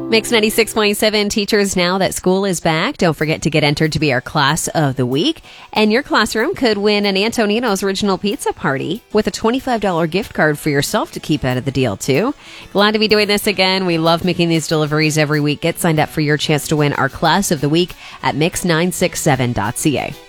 Mix 96.7 teachers, now that school is back, don't forget to get entered to be our class of the week. And your classroom could win an Antonino's Original Pizza Party with a $25 gift card for yourself to keep out of the deal, too. Glad to be doing this again. We love making these deliveries every week. Get signed up for your chance to win our class of the week at mix967.ca.